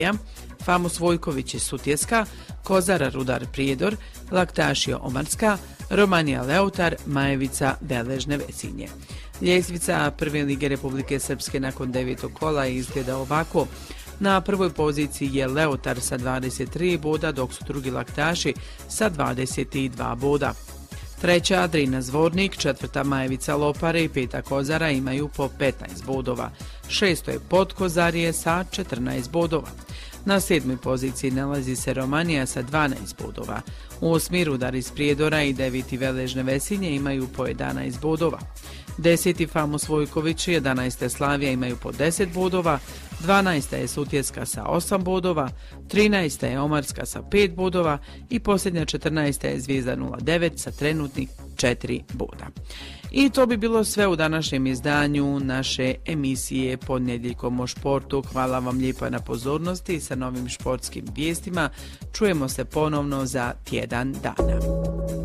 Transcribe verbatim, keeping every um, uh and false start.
Famos Vojković iz Sutjeska, Kozara Rudar Prijedor, Laktašija Omarska, Romanija Leutar, Majevica Beležne Vesinje. Ljestvica Prve lige Republike Srpske nakon devetog kola izgleda ovako. Na prvoj poziciji je Leutar sa dvadeset tri boda, dok su drugi Laktaši sa dvadeset dva boda. Treća Drina Zvornik, četvrta Majevica Lopare i peta Kozara imaju po petnaest bodova. Šesto je Podkozarje sa četrnaest bodova. Na sedmoj poziciji nalazi se Romanija sa dvanaest bodova. Osmi Rudar iz Prijedora i deveti Veležne Vesinje imaju po jedanaest bodova. Deseti Famos Vojković i jedanaesta Slavija imaju po deset bodova, dvanaesta je Sutjeska sa osam bodova, trinaesta je Omarska sa pet bodova i posljednja četrnaesta je Zvijezda nula devet sa trenutnih četiri boda. I to bi bilo sve u današnjem izdanju naše emisije Ponedjeljkom o športu. Hvala vam lijepa na pozornosti sa novim športskim vijestima. Čujemo se ponovno za tjedan dana.